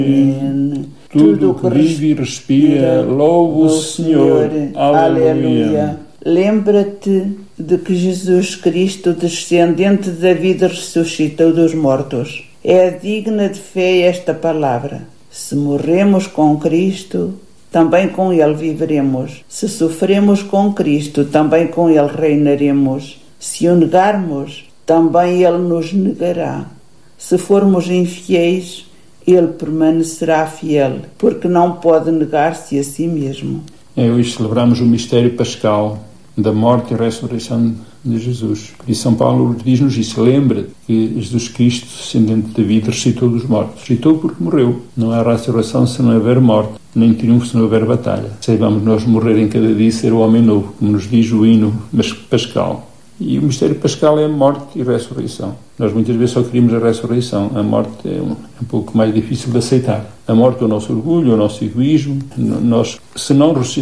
Tudo o que vive e respira, louva o Senhor. Aleluia. Lembra-te de que Jesus Cristo, descendente de David, ressuscitou dos mortos. É digna de fé esta palavra. Se morremos com Cristo, também com Ele viveremos. Se sofremos com Cristo, também com Ele reinaremos. Se o negarmos, também Ele nos negará. Se formos infiéis, Ele permanecerá fiel, porque não pode negar-se a si mesmo. Hoje celebramos o mistério pascal da morte e ressurreição de Jesus. E São Paulo diz-nos isso. Lembra que Jesus Cristo, descendente de David, ressuscitou dos mortos. Ressuscitou porque morreu. Não há ressurreição se não houver morte, nem triunfo se não houver batalha. Saibamos nós morrer em cada dia e ser o homem novo, como nos diz o hino pascal. E o mistério pascal é a morte e a ressurreição. Nós muitas vezes só queríamos a ressurreição. A morte é um pouco mais difícil de aceitar. A morte é o nosso orgulho, o nosso egoísmo. Nós, se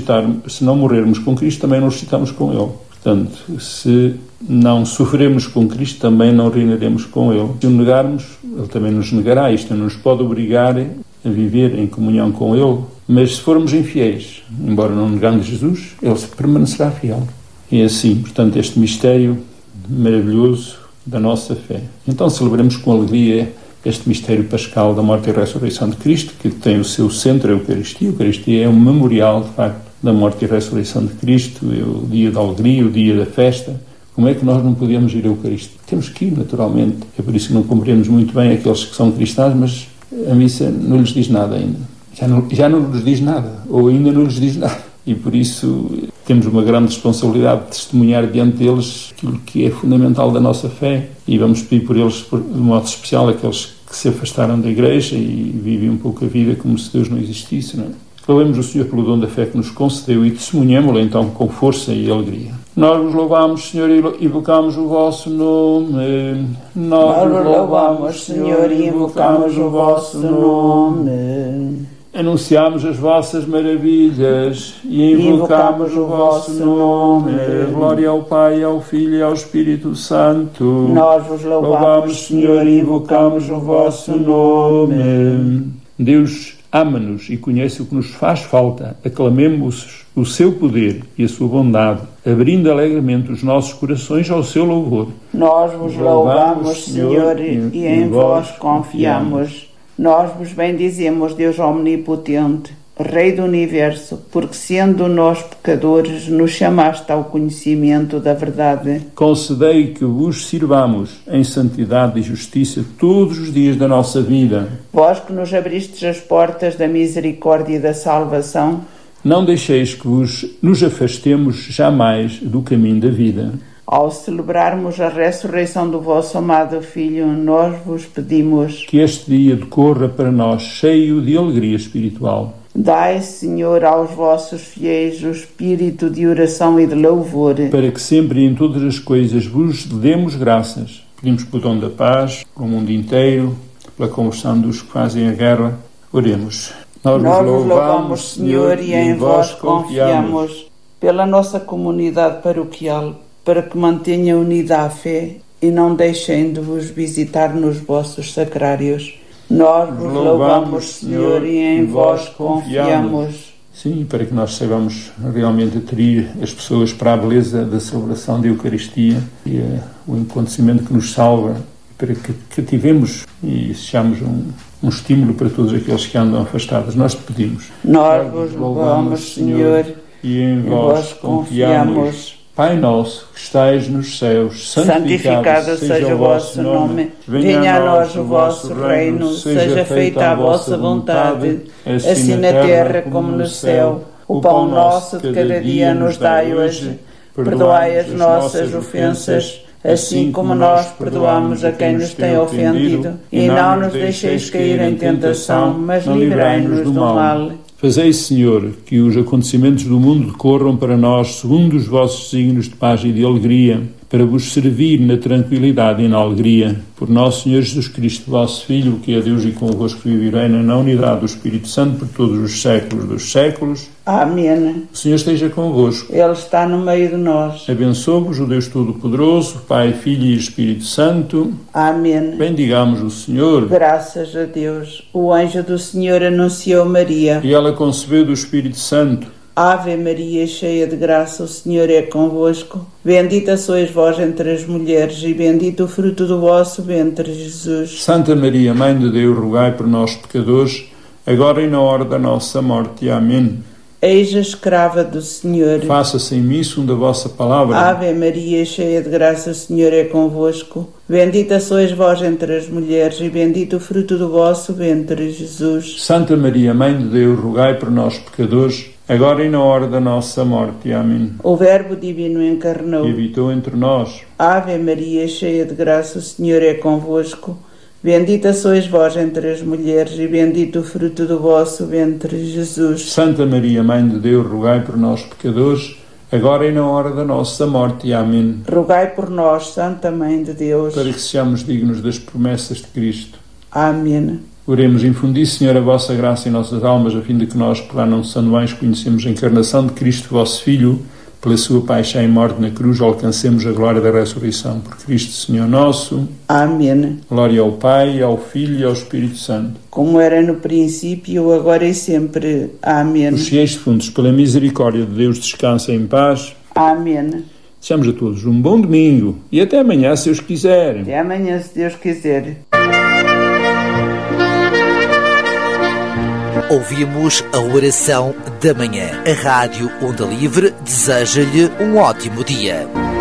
não morrermos com Cristo, também não ressuscitamos com Ele. Portanto, se não sofrermos com Cristo, também não reinaremos com Ele. Se o negarmos, Ele também nos negará. Isto não nos pode obrigar a viver em comunhão com Ele. Mas se formos infiéis, embora não negando Jesus, Ele permanecerá fiel. É assim, portanto, este mistério maravilhoso da nossa fé. Então celebremos com alegria este mistério pascal da morte e ressurreição de Cristo, que tem o seu centro a Eucaristia. A Eucaristia é um memorial, de facto, da morte e ressurreição de Cristo, é o dia da alegria, o dia da festa. Como é que nós não podemos ir à Eucaristia? Temos que ir, naturalmente. É por isso que não compreendemos muito bem aqueles que são cristãos, mas a missa não lhes diz nada ainda. Já não lhes diz nada, ou ainda não lhes diz nada. E por isso temos uma grande responsabilidade de testemunhar diante deles aquilo que é fundamental da nossa fé. E vamos pedir por eles, de modo especial, aqueles que se afastaram da Igreja e vivem um pouco a vida como se Deus não existisse, não é? Louvemos o Senhor pelo dom da fé que nos concedeu e testemunhamo-lo então com força e alegria. Nós vos louvamos, Senhor, e invocamos o vosso nome. Nós vos louvamos, Senhor, e invocamos o vosso nome. Anunciamos as vossas maravilhas e invocamos o vosso nome. Glória ao Pai, ao Filho e ao Espírito Santo. Nós vos louvamos, Senhor, e invocamos o vosso nome. Deus ama-nos e conhece o que nos faz falta. Aclamemos o seu poder e a sua bondade, abrindo alegremente os nossos corações ao seu louvor. Nós vos louvamos, Senhor, e em vós confiamos. Nós vos bendizemos, Deus omnipotente, Rei do Universo, porque sendo nós pecadores, nos chamaste ao conhecimento da verdade. Concedei que vos sirvamos em santidade e justiça todos os dias da nossa vida. Vós que nos abristes as portas da misericórdia e da salvação, não deixeis que nos afastemos jamais do caminho da vida. Ao celebrarmos a ressurreição do vosso amado Filho, nós vos pedimos que este dia decorra para nós cheio de alegria espiritual. Dai, Senhor, aos vossos fiéis o espírito de oração e de louvor, para que sempre e em todas as coisas vos demos graças. Pedimos pelo dom da paz, pelo mundo inteiro, pela conversão dos que fazem a guerra. Oremos. Nós vos louvamos, Senhor, e em vós confiamos, pela nossa comunidade paroquial, para que mantenha unida a fé e não deixem de vos visitar nos vossos sacrários. Nós vos louvamos, Senhor, e em vós confiamos. Sim, para que nós saibamos realmente atrair as pessoas para a beleza da celebração da Eucaristia e o acontecimento que nos salva, para que cativemos e sejamos um estímulo para todos aqueles que andam afastados. Nós te pedimos. Nós vos louvamos, Senhor, e em vós confiamos. Pai nosso, que estais nos céus, santificado seja o vosso nome. Venha a nós o vosso reino, seja feita a vossa vontade, assim na terra como no céu. O pão nosso de cada dia nos dai hoje. Perdoai as nossas ofensas, assim como nós perdoamos a quem nos tem ofendido. E não nos deixeis cair em tentação, mas livrai-nos do mal. Fazei, Senhor, que os acontecimentos do mundo decorram para nós segundo os vossos signos de paz e de alegria, para vos servir na tranquilidade e na alegria. Por nosso Senhor Jesus Cristo, vosso Filho, que é Deus e convosco vive e reina na unidade do Espírito Santo por todos os séculos dos séculos. Amém. O Senhor esteja convosco. Ele está no meio de nós. Abençoe-vos o Deus Todo-Poderoso, Pai, Filho e Espírito Santo. Amém. Bendigamos o Senhor. Graças a Deus. O anjo do Senhor anunciou Maria. E ela concebeu do Espírito Santo. Ave Maria, cheia de graça, o Senhor é convosco. Bendita sois vós entre as mulheres, e bendito o fruto do vosso ventre, Jesus. Santa Maria, Mãe de Deus, rogai por nós, pecadores, agora e na hora da nossa morte. Amém. Eis a escrava do Senhor. Faça-se em mim segundo a vossa palavra. Ave Maria, cheia de graça, o Senhor é convosco. Bendita sois vós entre as mulheres, e bendito o fruto do vosso ventre, Jesus. Santa Maria, Mãe de Deus, rogai por nós, pecadores, agora e na hora da nossa morte. Amém. O Verbo Divino encarnou e habitou entre nós. Ave Maria, cheia de graça, o Senhor é convosco. Bendita sois vós entre as mulheres, e bendito o fruto do vosso ventre, Jesus. Santa Maria, Mãe de Deus, rogai por nós, pecadores, agora e na hora da nossa morte. Amém. Rogai por nós, Santa Mãe de Deus, para que sejamos dignos das promessas de Cristo. Amém. Oremos. Infundi, Senhor, a vossa graça em nossas almas, a fim de que nós, pela não-são bens, conhecemos a encarnação de Cristo, vosso Filho, pela sua paixão e morte na cruz, alcancemos a glória da ressurreição. Por Cristo, Senhor nosso. Amém. Glória ao Pai, ao Filho e ao Espírito Santo. Como era no princípio, agora e sempre. Amém. Os fiéis defuntos, pela misericórdia de Deus, descansem em paz. Amém. Desejamos a todos um bom domingo e até amanhã, se Deus quiser. Até amanhã, se Deus quiser. Ouvimos a oração da manhã. A Rádio Onda Livre deseja-lhe um ótimo dia.